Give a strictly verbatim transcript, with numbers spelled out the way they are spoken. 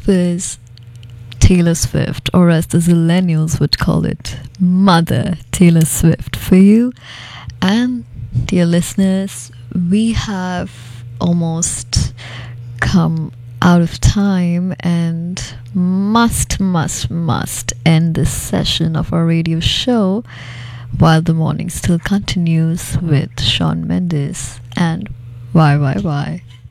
was Taylor Swift, or as the Zillennials would call it, Mother Taylor Swift for you. And dear listeners, we have almost come out of time and must, must, must end this session of our radio show while the morning still continues with Shawn Mendes and Why, Why, Why.